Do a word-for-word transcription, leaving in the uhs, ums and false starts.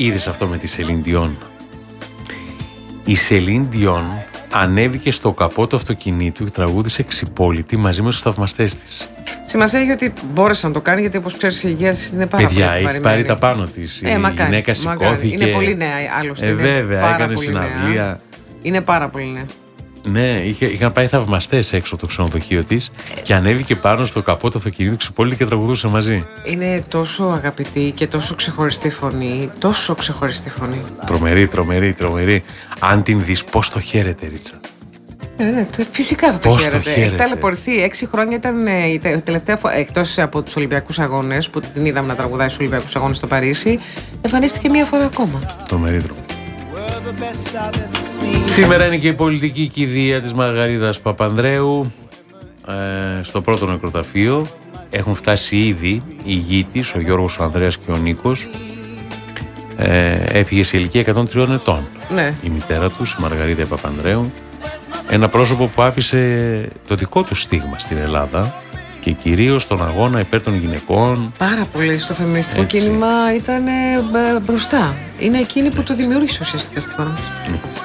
είδες αυτό με τη Σελίν Διόν? Η Σελίν Διόν ανέβηκε στο καπό του αυτοκινήτου και τραγούδισε Ξυπόλυτη μαζί με τους θαυμαστές της. Σημασία έχει ότι μπόρεσε να το κάνει, γιατί όπως ξέρεις η υγεία της είναι πάρα Παιδιά, πολύ έχει πάρει τα πάνω της. Ε, η μακάρι, γυναίκα μακάρι. σηκώθηκε. Είναι πολύ νέα άλλωστε. Ε, βέβαια, έκανε συναυλία. Νέα. Είναι πάρα πολύ νέα. Ναι, είχε, είχαν πάει θαυμαστές έξω από το ξενοδοχείο της και ανέβηκε πάνω στο καπό του αυτοκινήτου Ξυπόλυτη και τραγουδούσε μαζί. Είναι τόσο αγαπητή και τόσο ξεχωριστή φωνή. Τόσο ξεχωριστή φωνή. Τρομερή, τρομερή, τρομερή. Αν την δεις, πώς το χαίρεται, Ρίτσα. Ε, ναι, φυσικά θα το Πώς χαίρετε. το χαίρετε. Έχει ταλαιπωρηθεί. Έξι χρόνια ήταν ε, η τε- τελευταία φορά. Εκτός από τους Ολυμπιακούς Αγώνες, που την είδαμε να τραγουδάει στους Ολυμπιακούς Αγώνες στο Παρίσι, εμφανίστηκε μία φορά ακόμα. Τρομερή, τρομερή. Σήμερα είναι και η πολιτική κηδεία της Μαργαρίτας Παπανδρέου ε, στο πρώτο νεκροταφείο. Έχουν φτάσει ήδη οι γη της, ο Γιώργος, ο Ανδρέας και ο Νίκος. Ε, έφυγε σε ηλικία εκατόν τριών ετών. Ναι. Η μητέρα τους, η Μαργαρίτα Παπανδρέου. Ένα πρόσωπο που άφησε το δικό του στίγμα στην Ελλάδα και κυρίως στον αγώνα υπέρ των γυναικών. Πάρα πολύ στο φεμινιστικό Έτσι. κίνημα ήταν ε, μπροστά. Είναι εκείνη που το δημιούργησε ουσιαστικά στην χώρα μας.